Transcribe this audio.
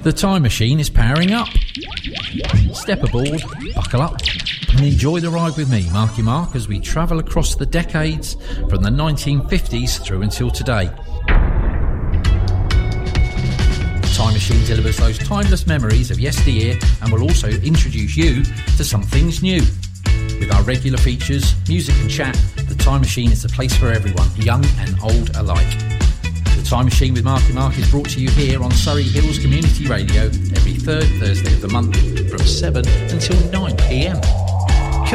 The Time Machine is powering up. Step aboard, buckle up, and enjoy the ride with me, Marky Mark, as we travel across the decades from the 1950s through until today. The Time Machine delivers those timeless memories of yesteryear and will also introduce you to some things new. With our regular features, music and chat, the Time Machine is the place for everyone, young and old alike. The Time Machine with Marky Mark is brought to you here on Surrey Hills Community Radio every third Thursday of the month from 7 until 9 p.m.